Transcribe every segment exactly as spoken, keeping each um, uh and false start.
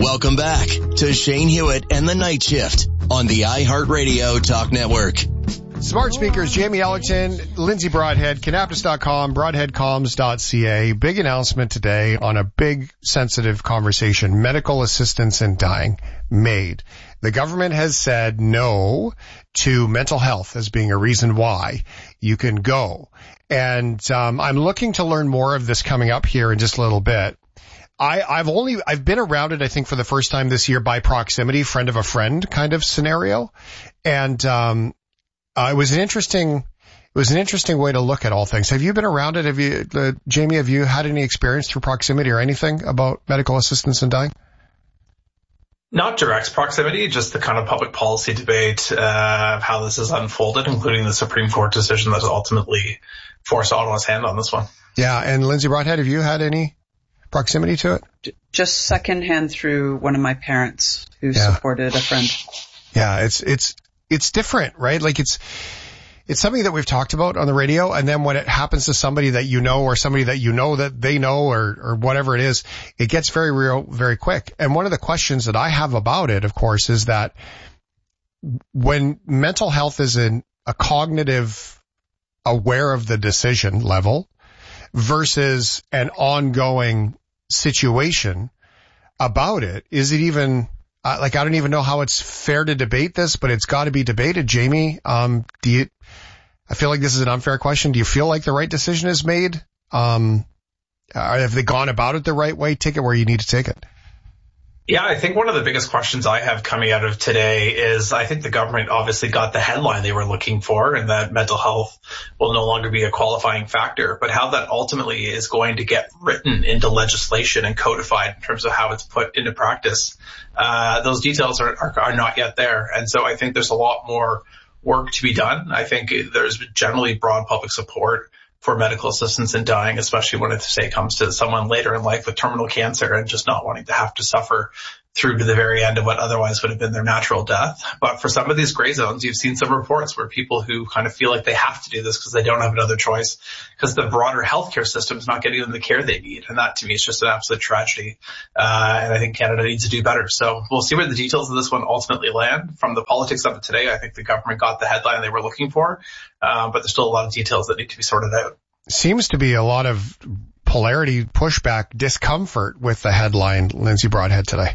Welcome back to Shane Hewitt and the Night Shift on the iHeartRadio Talk Network. Smart speakers, Jamie Ellington, Lindsay Broadhead, Canaptus dot com, broadhead comms dot c a. Big announcement today on a big sensitive conversation. Medical assistance in dying made. The government has said no to mental health as being a reason why you can go. And um, I'm looking to learn more of this coming up here in just a little bit. I, I've only, I've been around it, I think, for the first time this year by proximity, friend of a friend kind of scenario. And, um, uh, it was an interesting, it was an interesting way to look at all things. Have you been around it? Have you, uh, Jamie, have you had any experience through proximity or anything about medical assistance in dying? Not direct proximity, just the kind of public policy debate, uh, of how this has unfolded, including the Supreme Court decision that ultimately forced Ottawa's hand on this one. Yeah. And Lindsay Broadhead, have you had any proximity to it? Just secondhand through one of my parents who yeah. supported a friend. Yeah, it's, it's, it's different, right? Like it's, it's something that we've talked about on the radio. And then when it happens to somebody that you know, or somebody that you know that they know, or, or whatever it is, it gets very real, very quick. And one of the questions that I have about it, of course, is that when mental health is in a cognitive aware of the decision level versus an ongoing situation about it, is it even uh, like I don't even know how it's fair to debate this, but it's got to be debated. Jamie, um, do you? I feel like this is an unfair question. Do you feel like the right decision is made? Um, uh, have they gone about it the right way? Take it where you need to take it. Yeah, I think one of the biggest questions I have coming out of today is I think the government obviously got the headline they were looking for, and that mental health will no longer be a qualifying factor. But how that ultimately is going to get written into legislation and codified in terms of how it's put into practice, uh, those details are, are, are not yet there. And so I think there's a lot more work to be done. I think there's generally broad public support for medical assistance in dying, especially when it, say, comes to someone later in life with terminal cancer and just not wanting to have to suffer through to the very end of what otherwise would have been their natural death. But for some of these gray zones, you've seen some reports where people who kind of feel like they have to do this because they don't have another choice, because the broader healthcare system is not getting them the care they need. And that, to me, is just an absolute tragedy. Uh, and I think Canada needs to do better. So we'll see where the details of this one ultimately land. From the politics of it today, I think the government got the headline they were looking for. Uh, but there's still a lot of details that need to be sorted out. Seems to be a lot of polarity, pushback, discomfort with the headline, Lindsay Broadhead, today.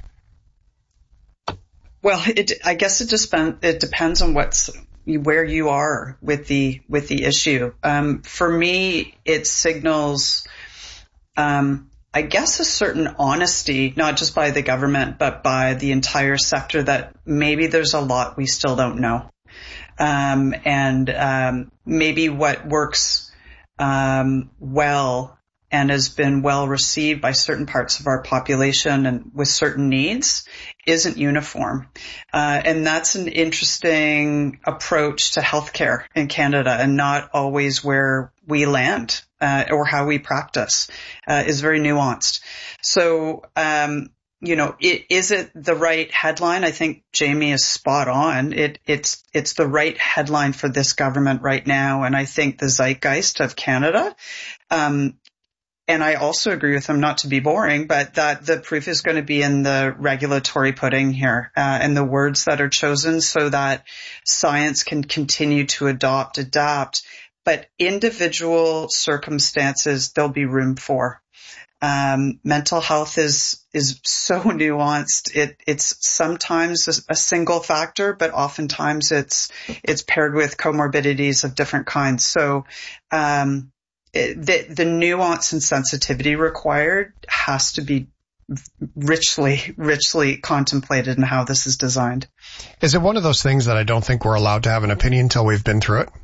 Well, it, I guess it just it depends on what's where you are with the with the issue. Um, for me, it signals, um, I guess, a certain honesty, not just by the government, but by the entire sector, that maybe there's a lot we still don't know, um, and um, maybe what works um, well and has been well received by certain parts of our population and with certain needs isn't uniform. Uh, and that's an interesting approach to healthcare in Canada, and not always where we land uh, or how we practice uh, is very nuanced. So, um, you know, it, is it the right headline? I think Jamie is spot on. It, it's, it's the right headline for this government right now. And I think the zeitgeist of Canada, um, and I also agree with him, not to be boring, but that the proof is going to be in the regulatory pudding here, uh, and the words that are chosen so that science can continue to adopt, adapt. But individual circumstances, there'll be room for. Um, mental health is, is so nuanced. It, it's sometimes a, a single factor, but oftentimes it's, it's paired with comorbidities of different kinds. So, um, The, the nuance and sensitivity required has to be richly, richly contemplated in how this is designed. Is it one of those things that I don't think we're allowed to have an opinion until we've been through it?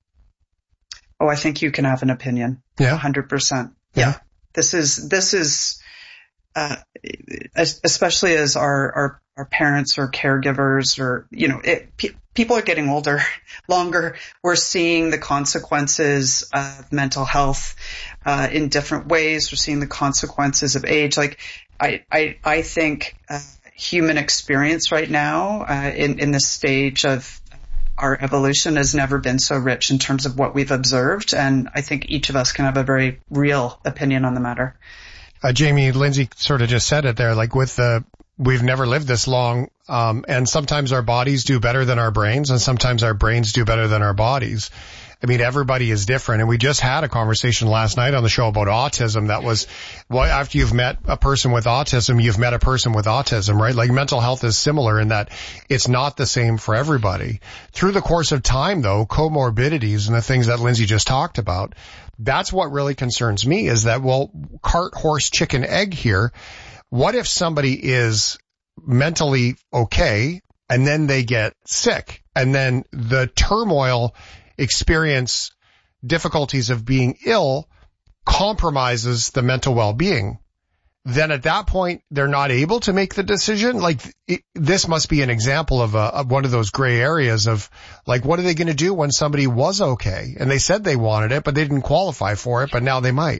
Oh, I think you can have an opinion. Yeah. one hundred percent. Yeah. yeah. This is, this is, uh, especially as our, our, our parents or caregivers or, you know, it, pe- people are getting older, longer. We're seeing the consequences of mental health, uh, in different ways. We're seeing the consequences of age. Like, I, I, I think, uh, human experience right now, uh, in, in this stage of our evolution has never been so rich in terms of what we've observed. And I think each of us can have a very real opinion on the matter. Uh, Jamie, Lindsay sort of just said it there, like with the, we've never lived this long. Um, and sometimes our bodies do better than our brains, and sometimes our brains do better than our bodies. I mean, everybody is different. And we just had a conversation last night on the show about autism. That was, well, after you've met a person with autism, you've met a person with autism, right? Like mental health is similar in that it's not the same for everybody. Through the course of time, though, comorbidities and the things that Lindsay just talked about, that's what really concerns me is that, well, cart, horse, chicken, egg here. What if somebody is mentally okay and then they get sick and then the turmoil experience difficulties of being ill compromises the mental well-being? Then at that point, they're not able to make the decision. Like it, this must be an example of, a, of one of those gray areas of like, what are they going to do when somebody was okay and they said they wanted it, but they didn't qualify for it, but now they might.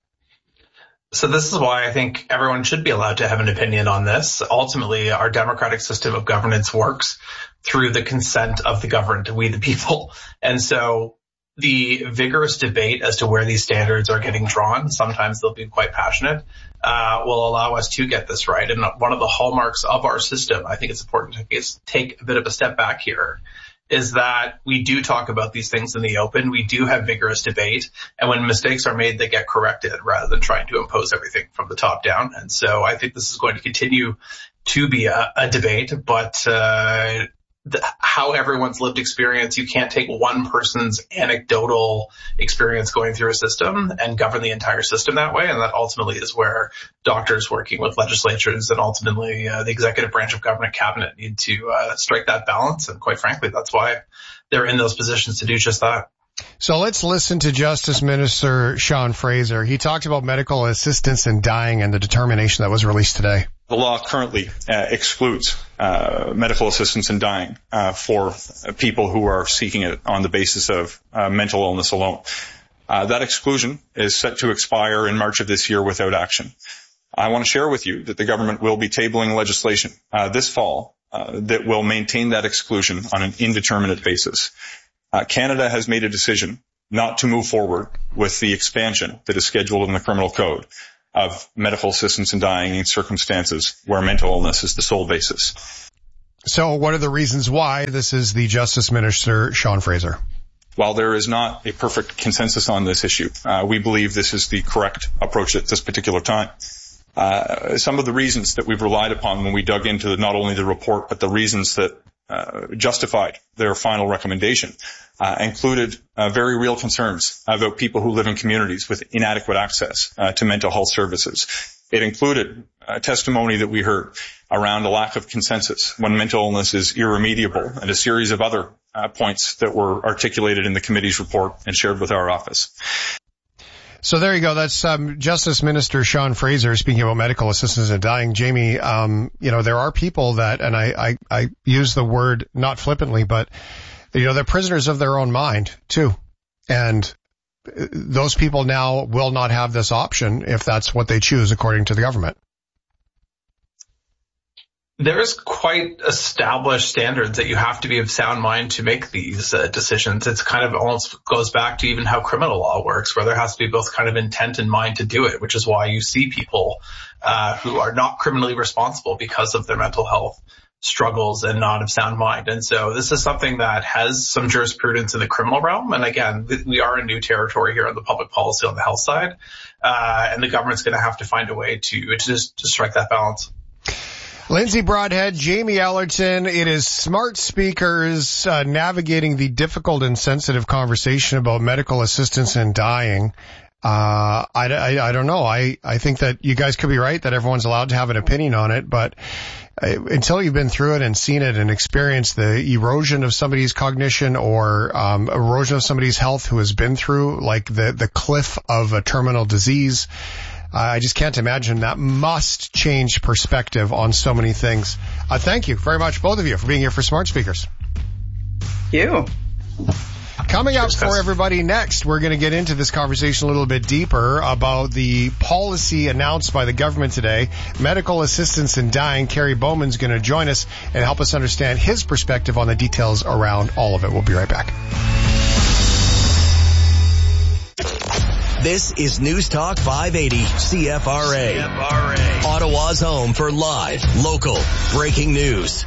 So this is why I think everyone should be allowed to have an opinion on this. Ultimately, our democratic system of governance works through the consent of the governed, we the people. And so the vigorous debate as to where these standards are getting drawn, sometimes they'll be quite passionate, uh, will allow us to get this right. And one of the hallmarks of our system, I think it's important to take a bit of a step back here, is that we do talk about these things in the open. We do have vigorous debate. And when mistakes are made, they get corrected rather than trying to impose everything from the top down. And so I think this is going to continue to be a, a debate, but, uh, The, how everyone's lived experience, you can't take one person's anecdotal experience going through a system and govern the entire system that way. And that ultimately is where doctors working with legislatures and ultimately uh, the executive branch of government cabinet need to uh, strike that balance. And quite frankly, that's why they're in those positions to do just that. So let's listen to Justice Minister Sean Fraser. He talked about medical assistance in dying and the determination that was released today. The law currently uh, excludes uh, medical assistance in dying uh, for people who are seeking it on the basis of uh, mental illness alone. Uh, that exclusion is set to expire in March of this year without action. I want to share with you that the government will be tabling legislation uh, this fall uh, that will maintain that exclusion on an indeterminate basis. Uh, Canada has made a decision not to move forward with the expansion that is scheduled in the criminal code of medical assistance in dying in circumstances where mental illness is the sole basis. So what are the reasons why? This is the Justice Minister, Sean Fraser. While there is not a perfect consensus on this issue, uh, we believe this is the correct approach at this particular time. Uh, some of the reasons that we've relied upon when we dug into the, not only the report, but the reasons that uh, justified their final recommendation uh, included uh, very real concerns about people who live in communities with inadequate access uh, to mental health services. It included uh, testimony that we heard around a lack of consensus when mental illness is irremediable, and a series of other uh, points that were articulated in the committee's report and shared with our office. So there you go. That's um, Justice Minister Sean Fraser speaking about medical assistance in dying. Jamie, um, you know, there are people that, and I, I, I use the word not flippantly, but, you know, they're prisoners of their own mind, too. And those people now will not have this option if that's what they choose, according to the government. There's quite established standards that you have to be of sound mind to make these uh, decisions. It's kind of almost goes back to even how criminal law works, where there has to be both kind of intent and mind to do it, which is why you see people uh, who are not criminally responsible because of their mental health struggles and not of sound mind. And so this is something that has some jurisprudence in the criminal realm. And again, we are in new territory here on the public policy on the health side. Uh, and the government's going to have to find a way to, to just to strike that balance. Lindsay Broadhead, Jamie Ellerton. It is smart speakers uh, navigating the difficult and sensitive conversation about medical assistance in dying. Uh, I, I, I don't know. I, I think that you guys could be right that everyone's allowed to have an opinion on it, but uh, until you've been through it and seen it and experienced the erosion of somebody's cognition or um, erosion of somebody's health who has been through like the, the cliff of a terminal disease, I just can't imagine. That must change perspective on so many things. Uh, thank you very much, both of you, for being here for Smart Speakers. You. Coming up for everybody next, we're going to get into this conversation a little bit deeper about the policy announced by the government today. Medical assistance in dying. Kerry Bowman's going to join us and help us understand his perspective on the details around all of it. We'll be right back. This is News Talk five eighty C F R A. C F R A. Ottawa's home for live, local, breaking news.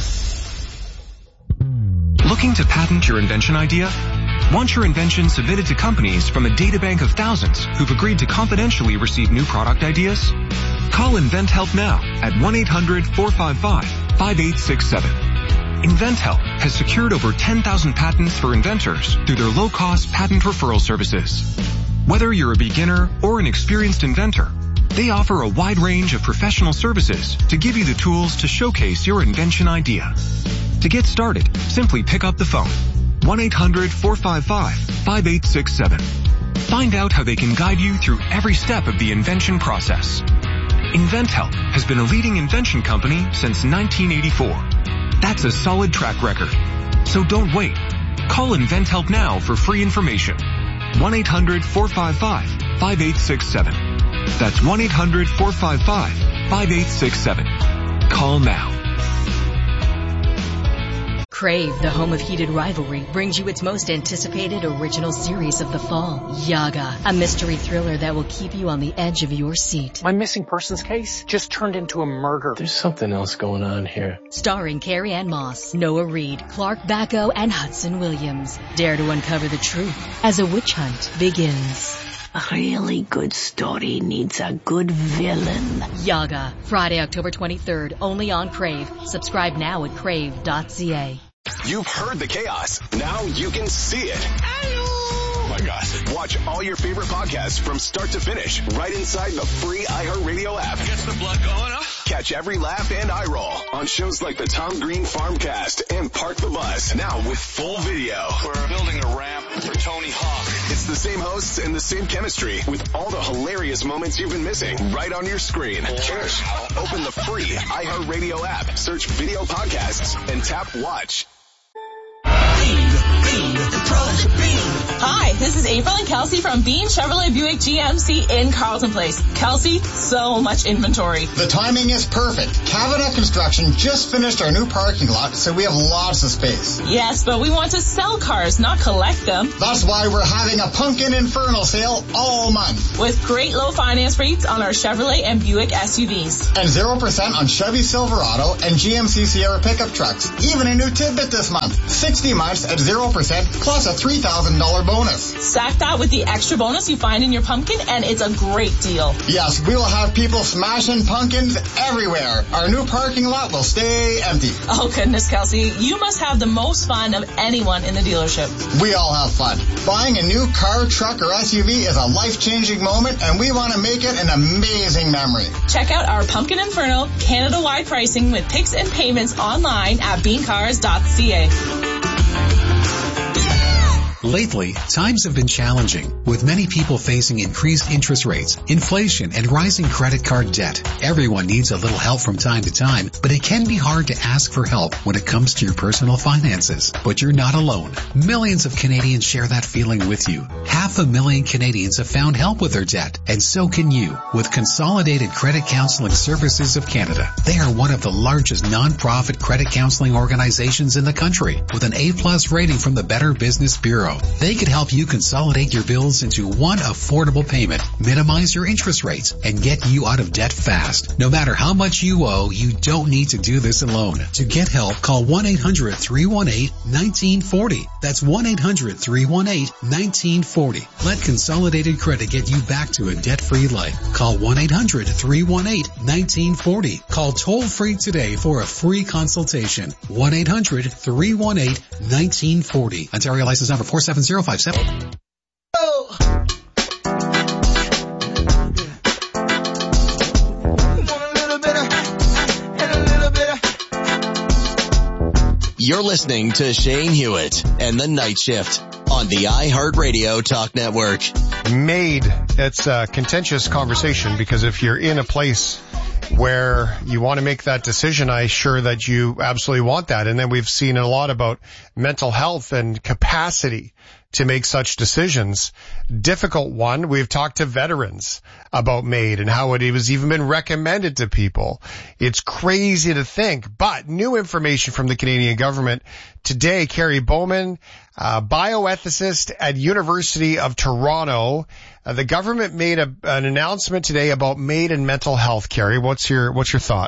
Looking to patent your invention idea? Want your invention submitted to companies from a databank of thousands who've agreed to confidentially receive new product ideas? Call InventHelp now at one eight hundred four five five five eight six seven. InventHelp has secured over ten thousand patents for inventors through their low-cost patent referral services. Whether you're a beginner or an experienced inventor, they offer a wide range of professional services to give you the tools to showcase your invention idea. To get started, simply pick up the phone. one eight hundred four five five five eight six seven. Find out how they can guide you through every step of the invention process. InventHelp has been a leading invention company since nineteen eighty-four. That's a solid track record. So don't wait. Call InventHelp now for free information. one eight hundred four five five five eight six seven. That's one eight hundred four five five five eight six seven. Call now. Crave, the home of heated rivalry, brings you its most anticipated original series of the fall, Yaga, a mystery thriller that will keep you on the edge of your seat. My missing persons case just turned into a murder. There's something else going on here. Starring Carrie Ann Moss, Noah Reid, Clark Bacco, and Hudson Williams. Dare to uncover the truth as a witch hunt begins. A really good story needs a good villain. Yaga, Friday, October twenty-third, only on Crave. Subscribe now at crave dot c a. You've heard the chaos. Now you can see it. Oh my gosh. Watch all your favorite podcasts from start to finish right inside the free iHeartRadio app. Gets the blood going up. Catch every laugh and eye roll on shows like the Tom Green Farmcast and Park the Bus. Now with full video. We're building a ramp for Tony Hawk. It's the same hosts and the same chemistry with all the hilarious moments you've been missing right on your screen. Cheers. Open the free iHeartRadio app, search video podcasts, and tap watch. Hi, this is April and Kelsey from Bean Chevrolet Buick G M C in Carleton Place. Kelsey, so much inventory. The timing is perfect. Cabinet Construction just finished our new parking lot, so we have lots of space. Yes, but we want to sell cars, not collect them. That's why we're having a Pumpkin Inferno sale all month. With great low finance rates on our Chevrolet and Buick S U Vs. And zero percent on Chevy Silverado and G M C Sierra pickup trucks. Even a new tidbit this month. sixty months at zero percent plus a three thousand dollars bonus. Stack that with the extra bonus you find in your pumpkin and it's a great deal. Yes, we will have people smashing pumpkins everywhere. Our new parking lot will stay empty. Oh goodness, Kelsey, you must have the most fun of anyone in the dealership. We all have fun. Buying a new car, truck, or S U V is a life-changing moment and we want to make it an amazing memory. Check out our Pumpkin Inferno Canada-wide pricing with picks and payments online at bean cars dot c a. Lately, times have been challenging, with many people facing increased interest rates, inflation, and rising credit card debt. Everyone needs a little help from time to time, but it can be hard to ask for help when it comes to your personal finances. But you're not alone. Millions of Canadians share that feeling with you. Half a million Canadians have found help with their debt, and so can you with Consolidated Credit Counseling Services of Canada. They are one of the largest non-profit credit counseling organizations in the country, with an A-plus rating from the Better Business Bureau. They could help you consolidate your bills into one affordable payment, minimize your interest rates, and get you out of debt fast. No matter how much you owe, you don't need to do this alone. To get help, call one eight hundred three one eight one nine four zero. That's one eight hundred three one eight one nine four zero. Let Consolidated Credit get you back to a debt-free life. Call one eight hundred three one eight one nine four zero. Call toll-free today for a free consultation. one eight hundred three one eight one nine four zero. Ontario license number four seven zero five seven. Oh. You're listening to Shane Hewitt and the Night Shift on the iHeartRadio Talk Network. Made. It's a contentious conversation because if you're in a place where you want to make that decision, I'm sure that you absolutely want that. And then we've seen a lot about mental health and capacity to make such decisions. Difficult one. We've talked to veterans about MAID and how it has even been recommended to people. It's crazy to think, but new information from the Canadian government today. Carrie Bowman, uh, bioethicist at University of Toronto. Uh, the government made a, an announcement today about MAID and mental health. Carrie, what's your what's your thought?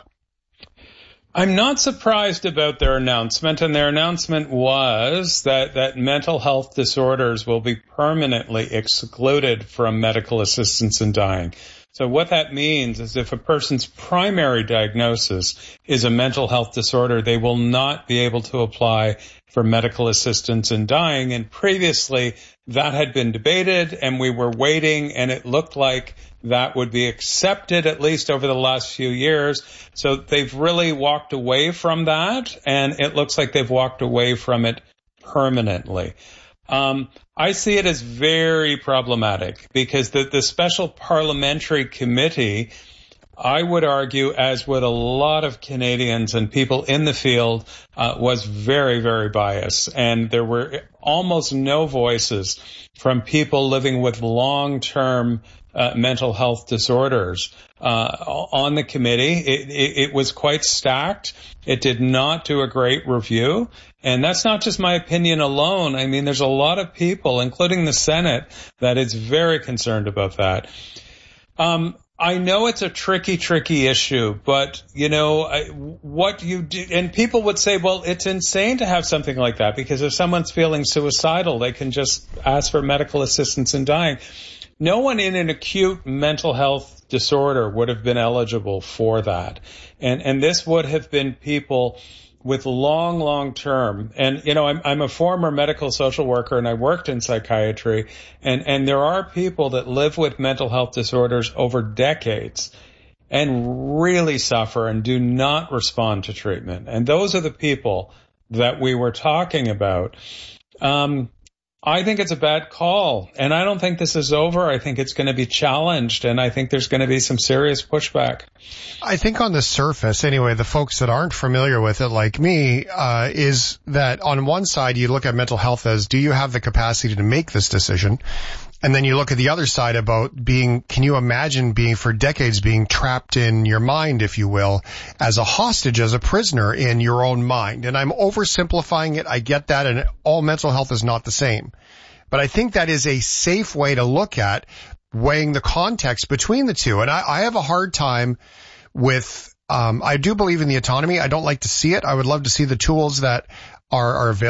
I'm not surprised about their announcement, and their announcement was that, that mental health disorders will be permanently excluded from medical assistance in dying. So what that means is if a person's primary diagnosis is a mental health disorder, they will not be able to apply for medical assistance in dying. And previously, that had been debated, and we were waiting, and it looked like that would be accepted, at least over the last few years. So they've really walked away from that, and it looks like they've walked away from it permanently. Um, I see it as very problematic because the, the special parliamentary committee, I would argue, as would a lot of Canadians and people in the field, uh, was very, very biased. And there were almost no voices from people living with long-term uh, mental health disorders uh, on the committee. It, it, it was quite stacked. It did not do a great review. And that's not just my opinion alone. I mean, there's a lot of people, including the Senate, that is very concerned about that. Um, I know it's a tricky, tricky issue, but, you know, I, what you do, and people would say, well, it's insane to have something like that because if someone's feeling suicidal, they can just ask for medical assistance in dying. No one in an acute mental health disorder would have been eligible for that. And, and this would have been people with long, long term. And, you know, I'm, I'm a former medical social worker and I worked in psychiatry. And, and there are people that live with mental health disorders over decades and really suffer and do not respond to treatment. And those are the people that we were talking about. Um, I think it's a bad call, and I don't think this is over. I think it's going to be challenged, and I think there's going to be some serious pushback. I think on the surface, anyway, the folks that aren't familiar with it like me, uh, is that on one side you look at mental health as, do you have the capacity to make this decision? And then you look at the other side about being, can you imagine being for decades being trapped in your mind, if you will, as a hostage, as a prisoner in your own mind? And I'm oversimplifying it. I get that. And all mental health is not the same. But I think that is a safe way to look at weighing the context between the two. And I, I have a hard time with, um, I do believe in the autonomy. I don't like to see it. I would love to see the tools that are, are available.